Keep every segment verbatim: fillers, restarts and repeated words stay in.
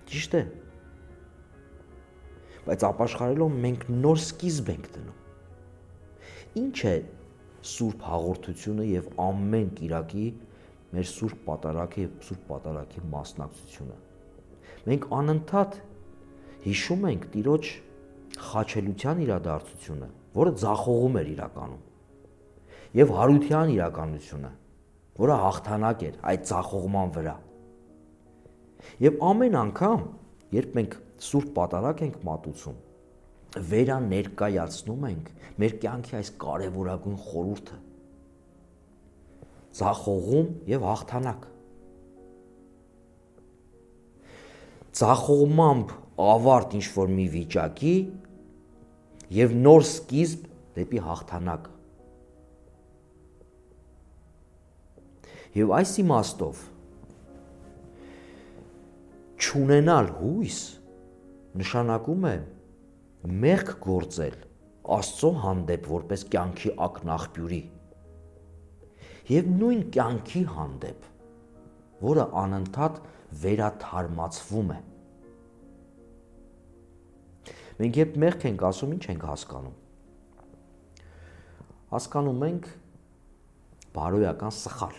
Ճիշտ է։ Բայց ապաշխարելով մենք նոր սկիզբ ենք դնում։ Ինչ է Սուրբ հաղորդությունը եւ ամեն կիրակի մեր Սուրբ պատարագի եւ Սուրբ պատարագի մասնակցությունը։ Մենք անընդհատ հիշում ենք Տիրոջ խաչելության իրադարձությունը, որը ձախողում էր իրականում, եւ հարության իրականությունը, որը հաղթանակ էր այդ ձախողման վրա։ Եվ ամեն անգամ, երբ մենք Սուրբ պատարագ ենք մատուցում, վերաներկայացնում ենք մեր կյանքի այս կարևորագույն խորհուրդը՝ ձախողում եւ հաղթանակ։ Ձախողմամբ ավարտ ինչ-որ մի վիճակի եւ նոր սկիզբ դեպի հաղթանակ։ Եվ այս իմաստով չունենալ հույս նշանակում է մեղք գործել Աստծո հանդեպ որպես կյանքի ակնաղբյուրի եւ նույն կյանքի հանդեպ, որը անընդհատ վերաթարմացվում է։ Մենք երբ մեղք ենք ասում, ինչ ենք հասկանում։ Հասկանում ենք բարոյական սխալ։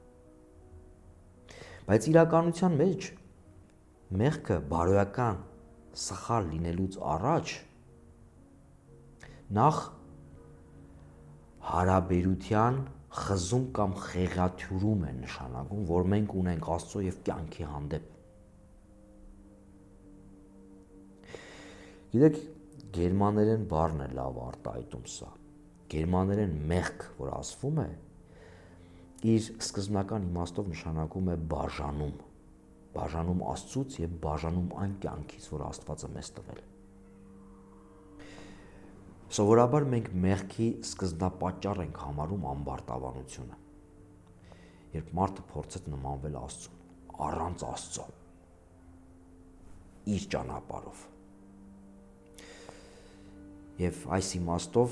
Բայց իրականության մեջ մեղքը բարոյական սխալ լինելուց առաջ նախ հարաբերության խզում կամ խեղաթյուրում է նշանակում, որ մենք ունենք Աստծո եւ կյանքի հանդեպ։ Գիտեք, գերմաներեն բառն է լավ արտահայտում սա։ Գերմաներեն մեղք, որ ասվում է, իր սկզբնական իմաստով նշանակում է բաժանում, բաժանում Աստծուց եւ բաժանում այն կյանքից, որ Աստվածը մեզ տվել։ Սովորաբար մենք մեղքի սկզբնապատճառ ենք համարում ամբարտավանությունը։ Երբ մարդը փորձեց նմանվել Աստծուն, առանց Աստծո, իր ճանապարհով։ Եվ այս իմաստով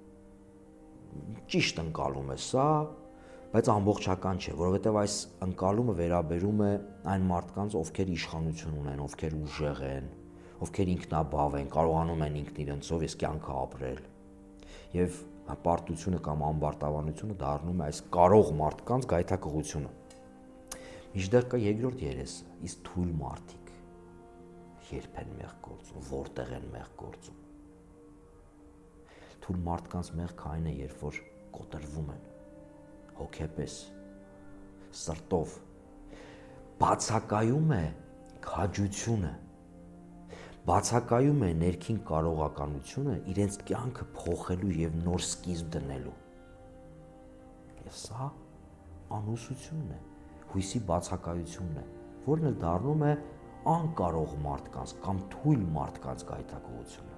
ճիշտ ընկալում է սա, բայց ամբողջական չէ, որովհետև այս ընկալումը վերաբերում է այն մարդկանց, ովքեր իշխանություն ունեն, ովքեր ուժեղ են, ովքեր ինքնաբավ են, կարողանում են ինքն իրենցով այս կյանքը ապրել։ Եվ հպարտությունը կամ ամբարտավանությունը դառնում է այս կարող մարդկանց գայթակղությունը։ Մինչդեռ կա երկրորդ երեսը, իսկ թույլ մարդիկ երբ են մեղք գործում, որտեղ են մեղք գործում։ Թույլ մարդկանց մեղքը այն է, երբ որ կոտրվում են հոգեպես, սրտով, բացակայում է քաջությունը, բացակայում է ներքին կարողականությունը իրենց կյանքը փոխելու եւ նոր սկիզբ դնելու։ Եվ սա անհուսությունն է, հույսի բացակայությունն է, որն էլ դառնում է անկարող մարդկանց կամ թույլ մարդկանց գայթակղությունը։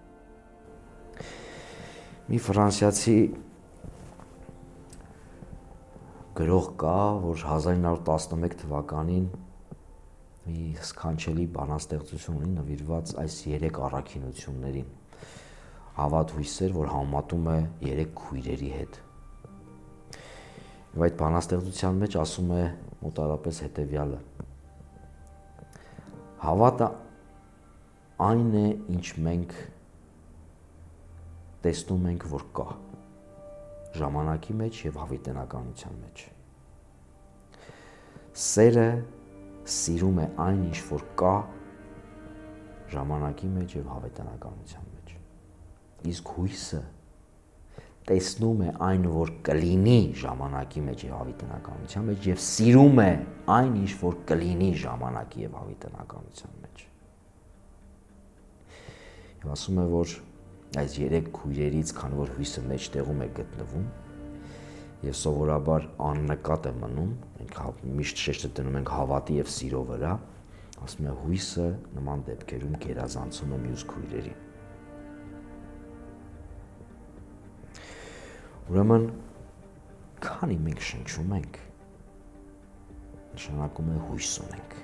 Մի ֆրանսիացի գրող կա, որ հազար ինը հարյուր տասնմեկ թվականին մի սքանչելի բանաստեղծություն ունի նվիրված այս երեք առաքինություններին։ Հավատ հույսեր, որ համատում է երեք քույրերի հետ։ Եվ այդ բանաստեղծության մեջ ասում է մոտարապես հետևյալը. հավատը այն է, ինչ մենք տեսնում ենք, որ կա ժամանակի մեջ եւ հավիտենականության մեջ։ Սերը սիրում է այն, ինչ որ կա ժամանակի մեջ եւ հավիտենականության մեջ։ Իսկ հույսը տեսնում է այն, որ կլինի ժամանակի մեջ եւ հավիտենականության մեջ եւ սիրում է այն, ինչ որ կլինի ժամանակի եւ հավիտենականության մեջ։ Եվ ասում է, որ այս երեք քույրերից, քանի որ հույսը մեջտեղում է գտնվում եւ սովորաբար աննկատ է մնում, մենք միշտ շեշտը դնում ենք հավատի եւ սիրո վրա, ասում է հույսը նման դեպքերում գերազանցում է մյուս քույրերին։ Ուրեմն, քանի մենք շնչում ենք, նշանակում է հույս ունենք։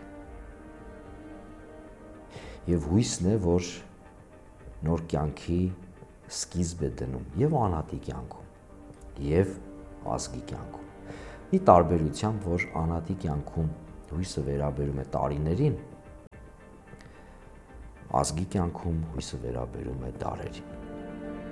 Եվ հույսն է, որ նոր կյանքի սկիզբ է դնում եւ անհատի կյանքում, եւ ազգի կյանքում։ Մի տարբերությամբ, որ անհատի կյանքում հույսը վերաբերում է տարիներին, ազգի կյանքում հույսը վերաբերում է դարերին։